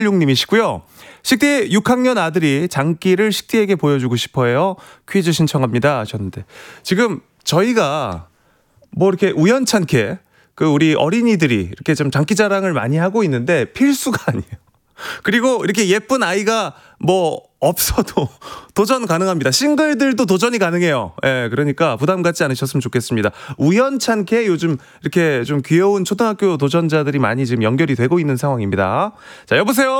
16님이시고요. 식디 6학년 아들이 장기를 식디에게 보여주고 싶어요. 퀴즈 신청합니다 하셨는데 지금 저희가 뭐 이렇게 우연찮게 우리 어린이들이 이렇게 좀 장기 자랑을 많이 하고 있는데 필수가 아니에요. 그리고 이렇게 예쁜 아이가 뭐 없어도 도전 가능합니다. 싱글들도 도전이 가능해요. 예, 그러니까 부담 갖지 않으셨으면 좋겠습니다. 우연찮게 요즘 이렇게 좀 귀여운 초등학교 도전자들이 많이 지금 연결이 되고 있는 상황입니다. 자, 여보세요?